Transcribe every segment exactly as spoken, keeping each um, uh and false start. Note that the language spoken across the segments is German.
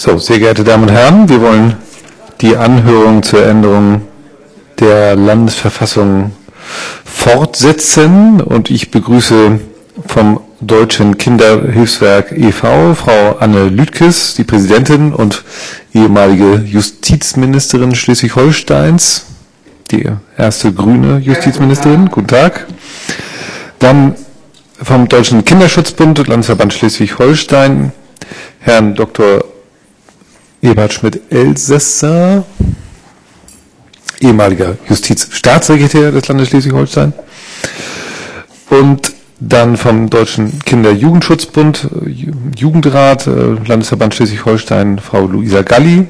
So, sehr geehrte Damen und Herren, wir wollen die Anhörung zur Änderung der Landesverfassung fortsetzen und ich begrüße vom Deutschen Kinderhilfswerk e V Frau Anne Lüdkes, die Präsidentin und ehemalige Justizministerin Schleswig-Holsteins, die erste grüne Justizministerin. Guten Tag. Dann vom Deutschen Kinderschutzbund und Landesverband Schleswig-Holstein Herrn Doktor Eberhard Schmidt-Elsässer, ehemaliger Justizstaatssekretär des Landes Schleswig-Holstein, und dann vom Deutschen Kinder-Jugendschutzbund, Jugendrat, Landesverband Schleswig-Holstein, Frau Luisa Galli,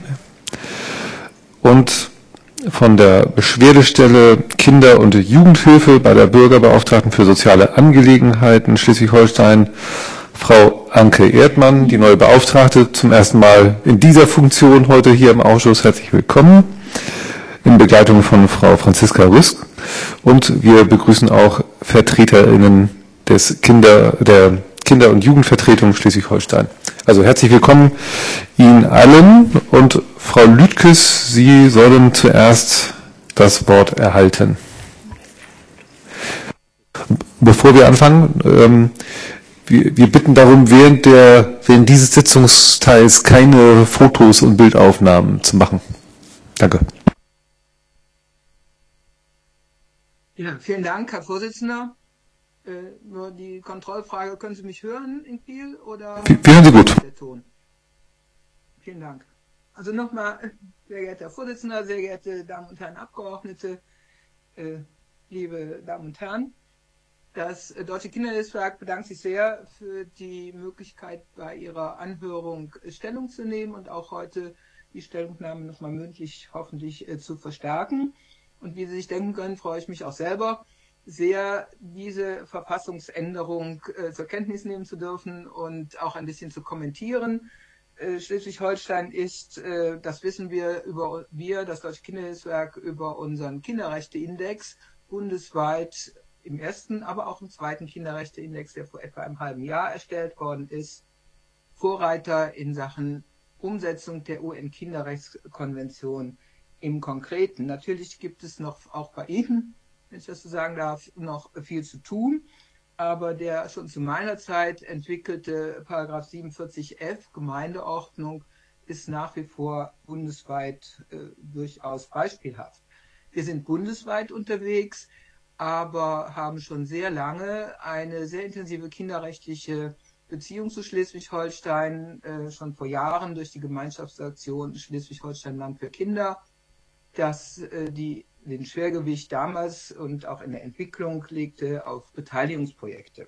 und von der Beschwerdestelle Kinder- und Jugendhilfe bei der Bürgerbeauftragten für soziale Angelegenheiten Schleswig-Holstein, Frau Anke Erdmann, die neue Beauftragte, zum ersten Mal in dieser Funktion heute hier im Ausschuss. Herzlich willkommen, in Begleitung von Frau Franziska Rüsk. Und wir begrüßen auch VertreterInnen des Kinder, der Kinder- und Jugendvertretung Schleswig-Holstein. Also herzlich willkommen Ihnen allen, und Frau Lüdkes, Sie sollen zuerst das Wort erhalten. Bevor wir anfangen, ähm, wir, wir bitten darum, während, der, während dieses Sitzungsteils keine Fotos und Bildaufnahmen zu machen. Danke. Ja, vielen Dank, Herr Vorsitzender. Äh, nur die Kontrollfrage, können Sie mich hören in Kiel? Oder wir, wir hören Sie gut. Der Ton? Vielen Dank. Also nochmal, sehr geehrter Herr Vorsitzender, sehr geehrte Damen und Herren Abgeordnete, äh, liebe Damen und Herren. Das Deutsche Kinderhilfswerk bedankt sich sehr für die Möglichkeit, bei Ihrer Anhörung Stellung zu nehmen und auch heute die Stellungnahme nochmal mündlich hoffentlich äh, zu verstärken. Und wie Sie sich denken können, freue ich mich auch selber sehr, diese Verfassungsänderung äh, zur Kenntnis nehmen zu dürfen und auch ein bisschen zu kommentieren. Äh, Schleswig-Holstein ist, äh, das wissen wir, über wir, das Deutsche Kinderhilfswerk, über unseren Kinderrechteindex bundesweit im ersten, aber auch im zweiten Kinderrechteindex, der vor etwa einem halben Jahr erstellt worden ist, Vorreiter in Sachen Umsetzung der U N-Kinderrechtskonvention im Konkreten. Natürlich gibt es noch auch bei Ihnen, wenn ich das so sagen darf, noch viel zu tun, aber der schon zu meiner Zeit entwickelte Paragraph siebenundvierzig f Gemeindeordnung ist nach wie vor bundesweit äh, durchaus beispielhaft. Wir sind bundesweit unterwegs, aber haben schon sehr lange eine sehr intensive kinderrechtliche Beziehung zu Schleswig-Holstein, äh, schon vor Jahren durch die Gemeinschaftsaktion Schleswig-Holstein Land für Kinder, das äh, die, den Schwergewicht damals und auch in der Entwicklung legte auf Beteiligungsprojekte.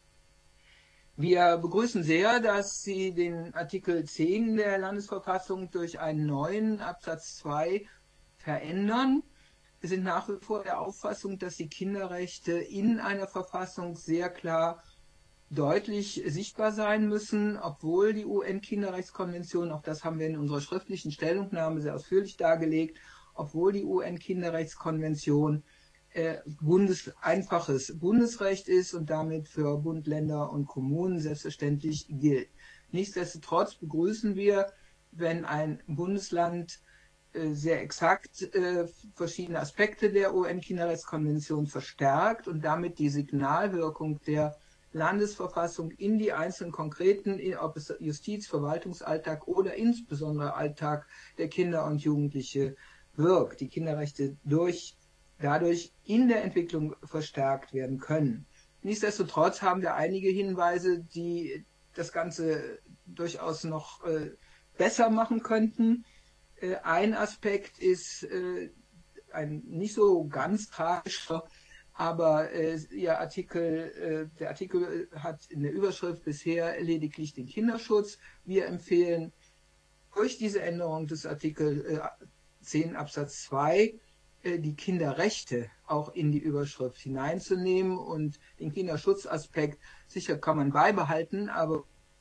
Wir begrüßen sehr, dass Sie den Artikel zehn der Landesverfassung durch einen neuen Absatz zwei verändern. Wir sind nach wie vor der Auffassung, dass die Kinderrechte in einer Verfassung sehr klar deutlich sichtbar sein müssen, obwohl die U N-Kinderrechtskonvention, auch das haben wir in unserer schriftlichen Stellungnahme sehr ausführlich dargelegt, obwohl die U N-Kinderrechtskonvention äh, bundes, einfaches Bundesrecht ist und damit für Bund, Länder und Kommunen selbstverständlich gilt. Nichtsdestotrotz begrüßen wir, wenn ein Bundesland sehr exakt äh, verschiedene Aspekte der U N-Kinderrechtskonvention verstärkt und damit die Signalwirkung der Landesverfassung in die einzelnen konkreten, ob es Justiz-, Verwaltungsalltag oder insbesondere Alltag der Kinder und Jugendliche wirkt. Die Kinderrechte durch, dadurch in der Entwicklung verstärkt werden können. Nichtsdestotrotz haben wir einige Hinweise, die das Ganze durchaus noch äh, besser machen könnten. Ein Aspekt ist äh, ein nicht so ganz tragischer, aber äh, Ihr Artikel, äh, der Artikel hat in der Überschrift bisher lediglich den Kinderschutz. Wir empfehlen durch diese Änderung des Artikel äh, zehn Absatz zwei äh, die Kinderrechte auch in die Überschrift hineinzunehmen und den Kinderschutzaspekt sicher kann man beibehalten, aber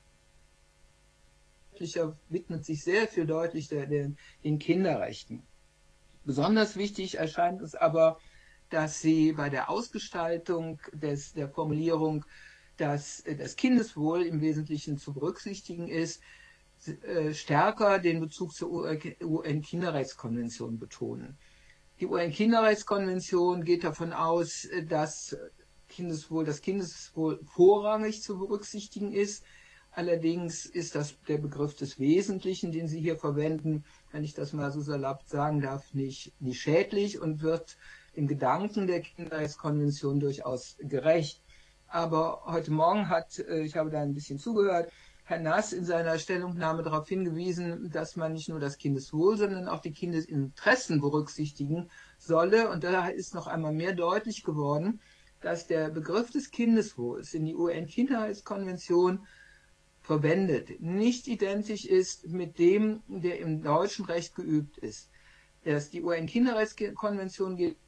widmet sich sehr viel deutlich der, der, den Kinderrechten. Besonders wichtig erscheint es aber, dass sie bei der Ausgestaltung des, der Formulierung, dass das Kindeswohl im Wesentlichen zu berücksichtigen ist, äh, stärker den Bezug zur U N-Kinderrechtskonvention betonen. Die U N-Kinderrechtskonvention geht davon aus, dass Kindeswohl, das Kindeswohl vorrangig zu berücksichtigen ist. Allerdings ist das der Begriff des Wesentlichen, den Sie hier verwenden, wenn ich das mal so salopp sagen darf, nicht, nicht schädlich und wird dem Gedanken der Kinderrechtskonvention durchaus gerecht. Aber heute Morgen hat, ich habe da ein bisschen zugehört, Herr Nass in seiner Stellungnahme darauf hingewiesen, dass man nicht nur das Kindeswohl, sondern auch die Kindesinteressen berücksichtigen solle. Und da ist noch einmal mehr deutlich geworden, dass der Begriff des Kindeswohls in die U N-Kinderrechtskonvention verwendet, nicht identisch ist mit dem, der im deutschen Recht geübt ist. Dass die U N-Kinderrechtskonvention geht,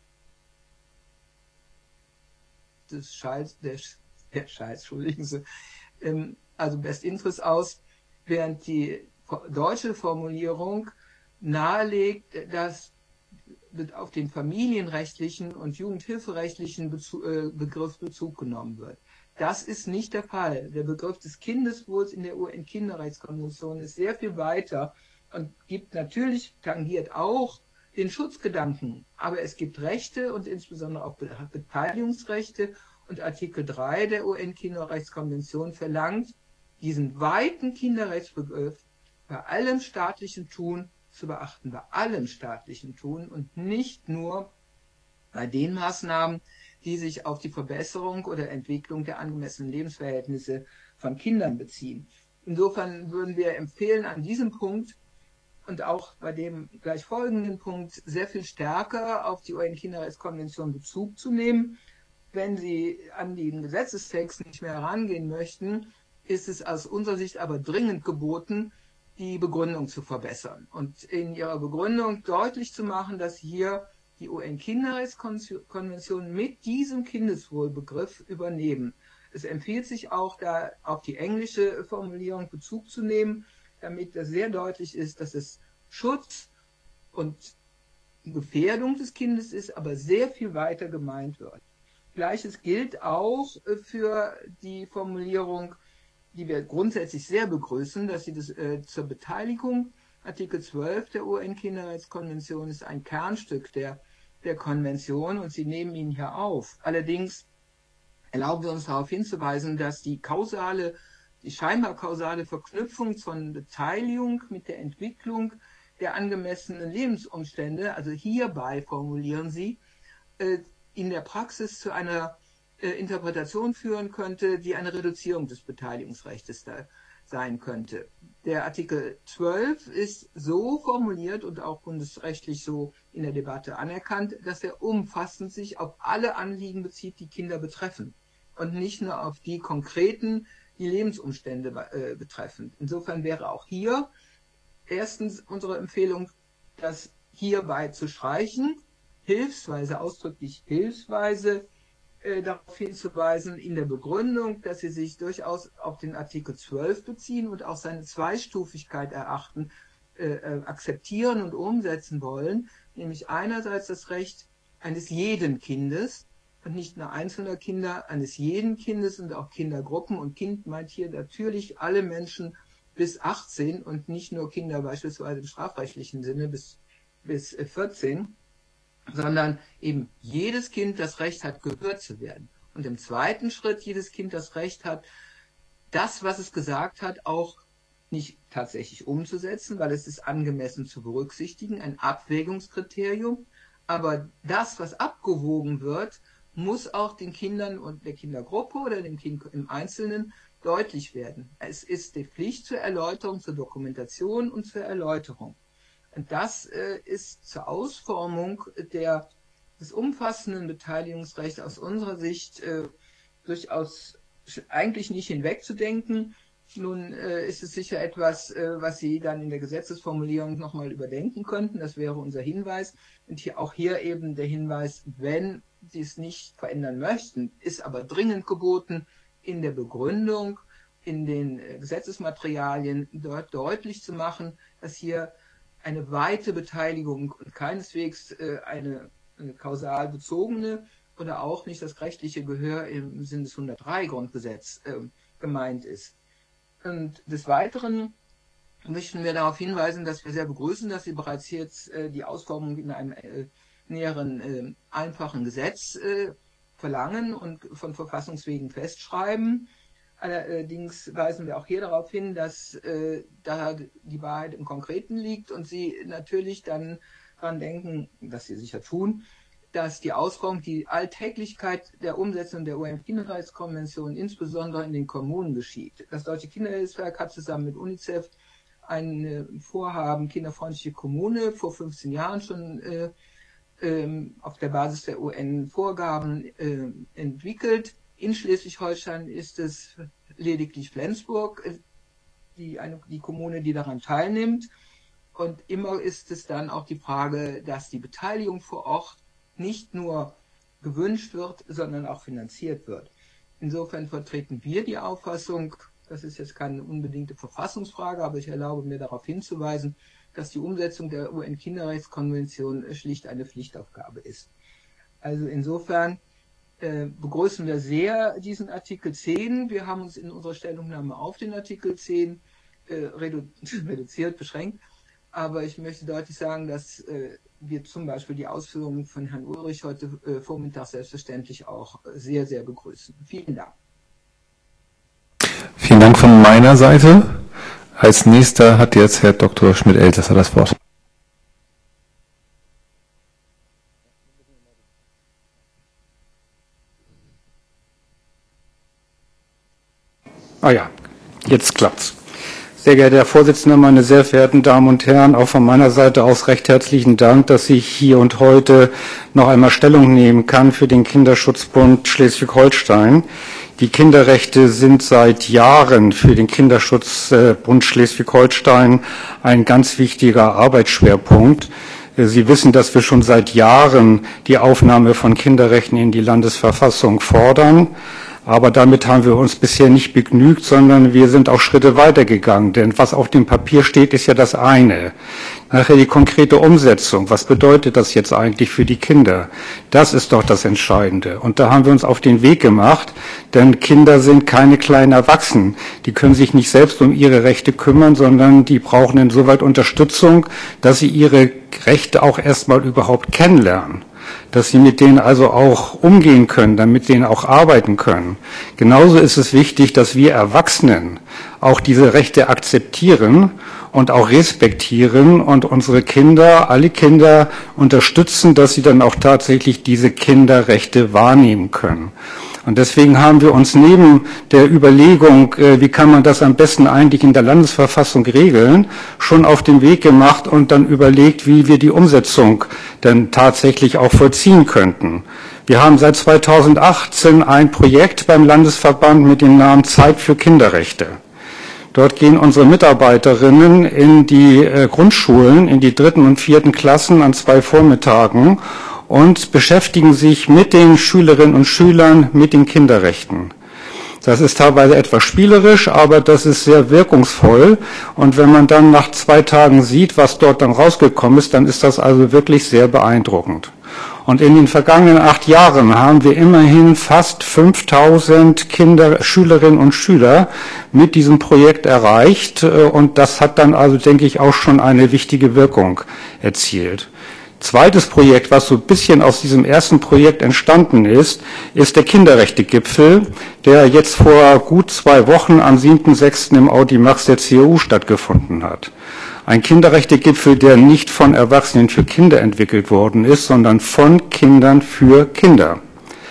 des Scheiß, der, der Scheiß, entschuldigen Sie, ähm, also Best Interest aus, während die deutsche Formulierung nahelegt, dass auf den familienrechtlichen und jugendhilferechtlichen Bezug, äh, Begriff Bezug genommen wird. Das ist nicht der Fall. Der Begriff des Kindeswohls in der U N-Kinderrechtskonvention ist sehr viel weiter und gibt natürlich, tangiert auch den Schutzgedanken, aber es gibt Rechte und insbesondere auch Beteiligungsrechte und Artikel drei der U N-Kinderrechtskonvention verlangt, diesen weiten Kinderrechtsbegriff bei allem staatlichen Tun zu beachten, bei allem staatlichen Tun und nicht nur bei den Maßnahmen, die sich auf die Verbesserung oder Entwicklung der angemessenen Lebensverhältnisse von Kindern beziehen. Insofern würden wir empfehlen, an diesem Punkt und auch bei dem gleich folgenden Punkt sehr viel stärker auf die U N-Kinderrechtskonvention Bezug zu nehmen. Wenn Sie an den Gesetzestext nicht mehr herangehen möchten, ist es aus unserer Sicht aber dringend geboten, die Begründung zu verbessern und in ihrer Begründung deutlich zu machen, dass hier die U N-Kinderrechtskonvention mit diesem Kindeswohlbegriff übernehmen. Es empfiehlt sich auch, da auf die englische Formulierung Bezug zu nehmen, damit das sehr deutlich ist, dass es Schutz und Gefährdung des Kindes ist, aber sehr viel weiter gemeint wird. Gleiches gilt auch für die Formulierung, die wir grundsätzlich sehr begrüßen, dass sie das äh, zur Beteiligung, Artikel zwölf der U N-Kinderrechtskonvention ist ein Kernstück der, der Konvention und sie nehmen ihn hier auf. Allerdings erlauben wir uns darauf hinzuweisen, dass die kausale, die scheinbar kausale Verknüpfung von Beteiligung mit der Entwicklung der angemessenen Lebensumstände, also hierbei formulieren sie, äh, in der Praxis zu einer äh, Interpretation führen könnte, die eine Reduzierung des Beteiligungsrechts da sein könnte. Der Artikel zwölf ist so formuliert und auch bundesrechtlich so in der Debatte anerkannt, dass er umfassend sich auf alle Anliegen bezieht, die Kinder betreffen und nicht nur auf die konkreten, die Lebensumstände äh, betreffen. Insofern wäre auch hier erstens unsere Empfehlung, das hierbei zu streichen, hilfsweise, ausdrücklich hilfsweise äh, darauf hinzuweisen in der Begründung, dass sie sich durchaus auf den Artikel zwölf beziehen und auch seine Zweistufigkeit erachten, äh, äh, akzeptieren und umsetzen wollen, nämlich einerseits das Recht eines jeden Kindes und nicht nur einzelner Kinder, eines jeden Kindes und auch Kindergruppen. Und Kind meint hier natürlich alle Menschen bis achtzehn und nicht nur Kinder beispielsweise im strafrechtlichen Sinne bis, bis vierzehn, sondern eben jedes Kind das Recht hat, gehört zu werden. Und im zweiten Schritt jedes Kind das Recht hat, das, was es gesagt hat, auch nicht tatsächlich umzusetzen, weil es ist angemessen zu berücksichtigen, ein Abwägungskriterium. Aber das, was abgewogen wird, muss auch den Kindern und der Kindergruppe oder dem Kind im Einzelnen deutlich werden. Es ist die Pflicht zur Erläuterung, zur Dokumentation und zur Erläuterung. Und das äh, ist zur Ausformung der, des umfassenden Beteiligungsrechts aus unserer Sicht äh, durchaus eigentlich nicht hinwegzudenken. Nun äh, ist es sicher etwas, äh, was Sie dann in der Gesetzesformulierung nochmal überdenken könnten. Das wäre unser Hinweis. Und hier, auch hier eben der Hinweis, wenn Sie es nicht verändern möchten, ist aber dringend geboten, in der Begründung, in den äh, Gesetzesmaterialien dort deutlich zu machen, dass hier eine weite Beteiligung und keineswegs äh, eine, eine kausal bezogene oder auch nicht das rechtliche Gehör im Sinne des hundertdrei Grundgesetz äh, gemeint ist. Und des Weiteren möchten wir darauf hinweisen, dass wir sehr begrüßen, dass Sie bereits jetzt äh, die Ausformung in einem äh, näheren, äh, einfachen Gesetz äh, verlangen und von Verfassungswegen festschreiben. Allerdings weisen wir auch hier darauf hin, dass äh, da die Wahrheit im Konkreten liegt und Sie natürlich dann daran denken, dass Sie sicher tun, dass die Ausformung, die Alltäglichkeit der Umsetzung der U N-Kinderrechtskonvention insbesondere in den Kommunen geschieht. Das Deutsche Kinderhilfswerk hat zusammen mit UNICEF ein Vorhaben Kinderfreundliche Kommune vor fünfzehn Jahren schon äh, äh, auf der Basis der U N-Vorgaben äh, entwickelt. In Schleswig-Holstein ist es lediglich Flensburg, die, eine, die Kommune, die daran teilnimmt. Und immer ist es dann auch die Frage, dass die Beteiligung vor Ort nicht nur gewünscht wird, sondern auch finanziert wird. Insofern vertreten wir die Auffassung, das ist jetzt keine unbedingte Verfassungsfrage, aber ich erlaube mir darauf hinzuweisen, dass die Umsetzung der U N-Kinderrechtskonvention schlicht eine Pflichtaufgabe ist. Also insofern äh, begrüßen wir sehr diesen Artikel zehn. Wir haben uns in unserer Stellungnahme auf den Artikel zehn äh, redu reduziert, beschränkt. Aber ich möchte deutlich sagen, dass äh, wir zum Beispiel die Ausführungen von Herrn Ulrich heute äh, Vormittag selbstverständlich auch sehr, sehr begrüßen. Vielen Dank. Vielen Dank von meiner Seite. Als nächster hat jetzt Herr Doktor Schmidt-Elsässer das Wort. Ah ja, jetzt klappt's. Sehr geehrter Herr Vorsitzender, meine sehr verehrten Damen und Herren, auch von meiner Seite aus recht herzlichen Dank, dass ich hier und heute noch einmal Stellung nehmen kann für den Kinderschutzbund Schleswig-Holstein. Die Kinderrechte sind seit Jahren für den Kinderschutzbund Schleswig-Holstein ein ganz wichtiger Arbeitsschwerpunkt. Sie wissen, dass wir schon seit Jahren die Aufnahme von Kinderrechten in die Landesverfassung fordern. Aber damit haben wir uns bisher nicht begnügt, sondern wir sind auch Schritte weitergegangen. Denn was auf dem Papier steht, ist ja das eine. Nachher die konkrete Umsetzung. Was bedeutet das jetzt eigentlich für die Kinder? Das ist doch das Entscheidende. Und da haben wir uns auf den Weg gemacht, denn Kinder sind keine kleinen Erwachsenen. Die können sich nicht selbst um ihre Rechte kümmern, sondern die brauchen insoweit Unterstützung, dass sie ihre Rechte auch erstmal überhaupt kennenlernen. Dass sie mit denen also auch umgehen können, damit denen auch arbeiten können. Genauso ist es wichtig, dass wir Erwachsenen auch diese Rechte akzeptieren und auch respektieren und unsere Kinder, alle Kinder unterstützen, dass sie dann auch tatsächlich diese Kinderrechte wahrnehmen können. Und deswegen haben wir uns neben der Überlegung, wie kann man das am besten eigentlich in der Landesverfassung regeln, schon auf den Weg gemacht und dann überlegt, wie wir die Umsetzung dann tatsächlich auch vollziehen könnten. Wir haben seit zweitausendachtzehn ein Projekt beim Landesverband mit dem Namen Zeit für Kinderrechte. Dort gehen unsere Mitarbeiterinnen in die äh, Grundschulen, in die dritten und vierten Klassen an zwei Vormittagen und beschäftigen sich mit den Schülerinnen und Schülern mit den Kinderrechten. Das ist teilweise etwas spielerisch, aber das ist sehr wirkungsvoll. Und wenn man dann nach zwei Tagen sieht, was dort dann rausgekommen ist, dann ist das also wirklich sehr beeindruckend. Und in den vergangenen acht Jahren haben wir immerhin fast fünftausend Kinder, Schülerinnen und Schüler mit diesem Projekt erreicht. Und das hat dann also, denke ich, auch schon eine wichtige Wirkung erzielt. Zweites Projekt, was so ein bisschen aus diesem ersten Projekt entstanden ist, ist der Kinderrechte-Gipfel, der jetzt vor gut zwei Wochen am siebten sechsten im Audimax der C D U stattgefunden hat. Ein Kinderrechte-Gipfel, der nicht von Erwachsenen für Kinder entwickelt worden ist, sondern von Kindern für Kinder.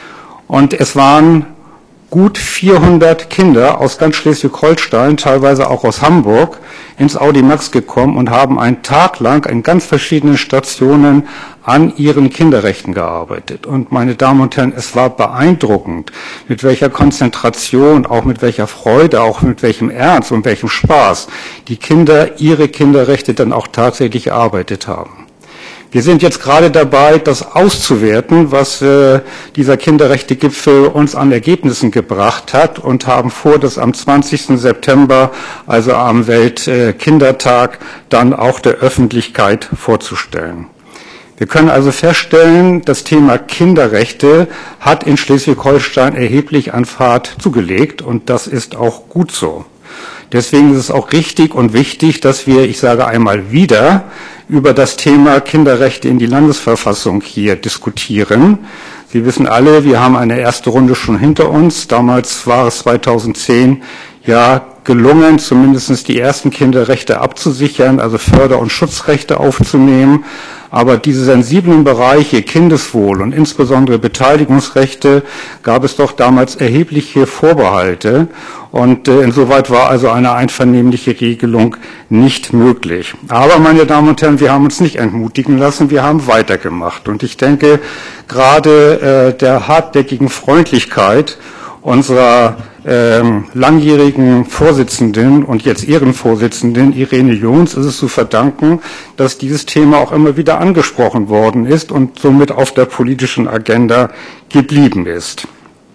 Und es waren gut vierhundert Kinder aus ganz Schleswig-Holstein, teilweise auch aus Hamburg, ins Audimax gekommen und haben einen Tag lang in ganz verschiedenen Stationen an ihren Kinderrechten gearbeitet. Und meine Damen und Herren, es war beeindruckend, mit welcher Konzentration, auch mit welcher Freude, auch mit welchem Ernst und welchem Spaß die Kinder ihre Kinderrechte dann auch tatsächlich erarbeitet haben. Wir sind jetzt gerade dabei, das auszuwerten, was äh, dieser Kinderrechte-Gipfel uns an Ergebnissen gebracht hat und haben vor, das am zwanzigsten September, also am Weltkindertag, dann auch der Öffentlichkeit vorzustellen. Wir können also feststellen, das Thema Kinderrechte hat in Schleswig-Holstein erheblich an Fahrt zugelegt und das ist auch gut so. Deswegen ist es auch richtig und wichtig, dass wir, ich sage einmal wieder, über das Thema Kinderrechte in die Landesverfassung hier diskutieren. Sie wissen alle, wir haben eine erste Runde schon hinter uns. Damals war es zweitausendzehn ja gelungen, zumindest die ersten Kinderrechte abzusichern, also Förder- und Schutzrechte aufzunehmen. Aber diese sensiblen Bereiche Kindeswohl und insbesondere Beteiligungsrechte gab es doch damals erhebliche Vorbehalte. Und äh, insoweit war also eine einvernehmliche Regelung nicht möglich. Aber, meine Damen und Herren, wir haben uns nicht entmutigen lassen, wir haben weitergemacht. Und ich denke, gerade äh, der hartnäckigen Freundlichkeit unserer ähm, langjährigen Vorsitzenden und jetzt Ehrenvorsitzenden Irene Jons ist es zu verdanken, dass dieses Thema auch immer wieder angesprochen worden ist und somit auf der politischen Agenda geblieben ist.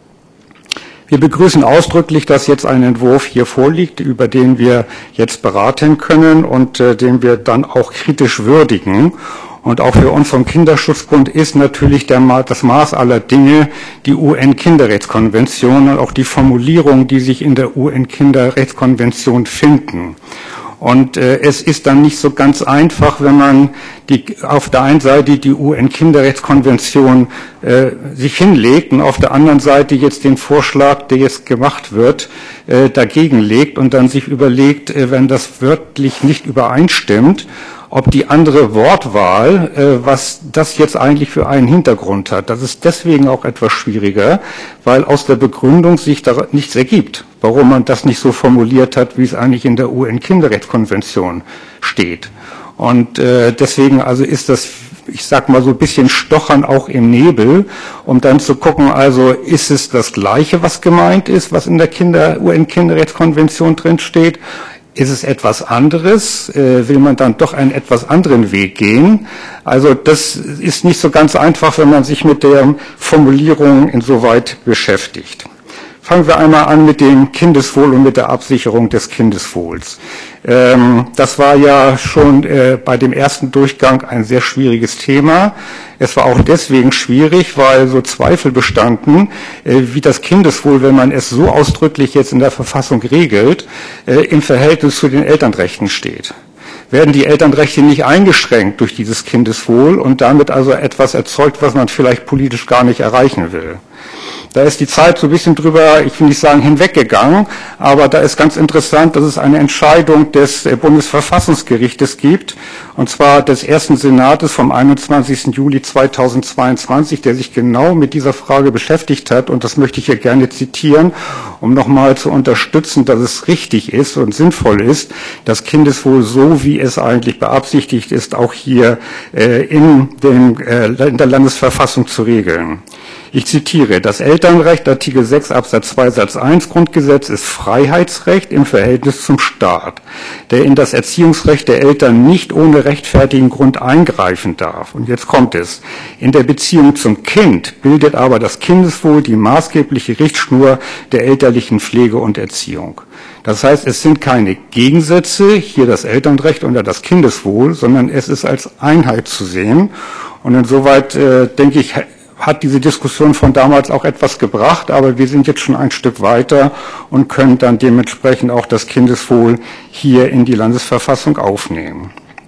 Wir begrüßen ausdrücklich, dass jetzt ein Entwurf hier vorliegt, über den wir jetzt beraten können und äh, den wir dann auch kritisch würdigen. Und auch für uns vom Kinderschutzbund ist natürlich der, das Maß aller Dinge die U N-Kinderrechtskonvention und auch die Formulierungen, die sich in der U N-Kinderrechtskonvention finden. Und äh, es ist dann nicht so ganz einfach, wenn man die, auf der einen Seite die U N-Kinderrechtskonvention äh, sich hinlegt und auf der anderen Seite jetzt den Vorschlag, der jetzt gemacht wird, äh, dagegen legt und dann sich überlegt, äh, wenn das wörtlich nicht übereinstimmt, ob die andere Wortwahl, äh, was das jetzt eigentlich für einen Hintergrund hat. Das ist deswegen auch etwas schwieriger, weil aus der Begründung sich da nichts ergibt, warum man das nicht so formuliert hat, wie es eigentlich in der U N-Kinderrechtskonvention steht. Und äh, deswegen also ist das, ich sag mal so ein bisschen Stochern auch im Nebel, um dann zu gucken, also ist es das Gleiche, was gemeint ist, was in der Kinder, U N-Kinderrechtskonvention drin steht? Ist es etwas anderes? Äh, will man dann doch einen etwas anderen Weg gehen? Also das ist nicht so ganz einfach, wenn man sich mit der Formulierung insoweit beschäftigt. Fangen wir einmal an mit dem Kindeswohl und mit der Absicherung des Kindeswohls. Ähm, das war ja schon äh, bei dem ersten Durchgang ein sehr schwieriges Thema. Es war auch deswegen schwierig, weil so Zweifel bestanden, äh, wie das Kindeswohl, wenn man es so ausdrücklich jetzt in der Verfassung regelt, äh, im Verhältnis zu den Elternrechten steht. Werden die Elternrechte nicht eingeschränkt durch dieses Kindeswohl und damit also etwas erzeugt, was man vielleicht politisch gar nicht erreichen will? Da ist die Zeit so ein bisschen drüber, ich will nicht sagen hinweggegangen, aber da ist ganz interessant, dass es eine Entscheidung des Bundesverfassungsgerichtes gibt, und zwar des ersten Senates vom einundzwanzigsten Juli zweitausendzweiundzwanzig, der sich genau mit dieser Frage beschäftigt hat, und das möchte ich hier gerne zitieren, um nochmal zu unterstützen, dass es richtig ist und sinnvoll ist, das Kindeswohl so, wie es eigentlich beabsichtigt ist, auch hier äh, in, dem, äh, in der Landesverfassung zu regeln. Ich zitiere, das Elternrecht, Artikel sechs Absatz zwei Satz eins Grundgesetz, ist Freiheitsrecht im Verhältnis zum Staat, der in das Erziehungsrecht der Eltern nicht ohne rechtfertigen Grund eingreifen darf. Und jetzt kommt es. In der Beziehung zum Kind bildet aber das Kindeswohl die maßgebliche Richtschnur der elterlichen Pflege und Erziehung. Das heißt, es sind keine Gegensätze, hier das Elternrecht und das Kindeswohl, sondern es ist als Einheit zu sehen. Und insoweit äh, denke ich, hat diese Diskussion von damals auch etwas gebracht, aber wir sind jetzt schon ein Stück weiter und können dann dementsprechend auch das Kindeswohl hier in die Landesverfassung aufnehmen.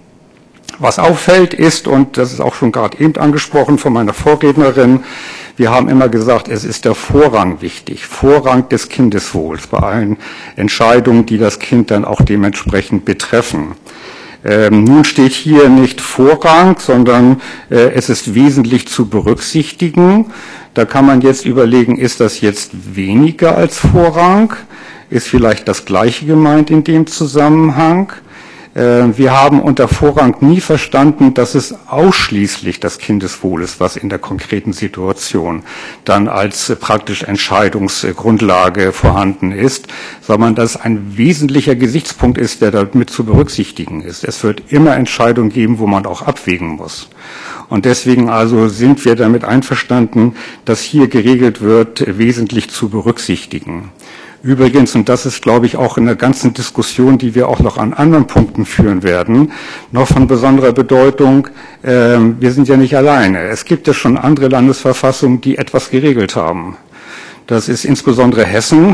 Was auffällt ist, und das ist auch schon gerade eben angesprochen von meiner Vorrednerin, wir haben immer gesagt, es ist der Vorrang wichtig, Vorrang des Kindeswohls bei allen Entscheidungen, die das Kind dann auch dementsprechend betreffen. Ähm, nun steht hier nicht Vorrang, sondern äh, es ist wesentlich zu berücksichtigen. Da kann man jetzt überlegen, ist das jetzt weniger als Vorrang? Ist vielleicht das Gleiche gemeint in dem Zusammenhang? Wir haben unter Vorrang nie verstanden, dass es ausschließlich das Kindeswohl ist, was in der konkreten Situation dann als praktisch Entscheidungsgrundlage vorhanden ist, sondern dass es ein wesentlicher Gesichtspunkt ist, der damit zu berücksichtigen ist. Es wird immer Entscheidungen geben, wo man auch abwägen muss. Und deswegen also sind wir damit einverstanden, dass hier geregelt wird, wesentlich zu berücksichtigen. Übrigens, und das ist, glaube ich, auch in der ganzen Diskussion, die wir auch noch an anderen Punkten führen werden, noch von besonderer Bedeutung, äh, wir sind ja nicht alleine. Es gibt ja schon andere Landesverfassungen, die etwas geregelt haben. Das ist insbesondere Hessen.